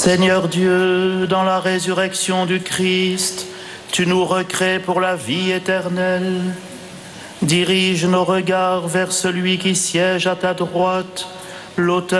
Seigneur Dieu, dans la résurrection du Christ, tu nous recrées pour la vie éternelle. Dirige nos regards vers celui qui siège à ta droite, l'auteur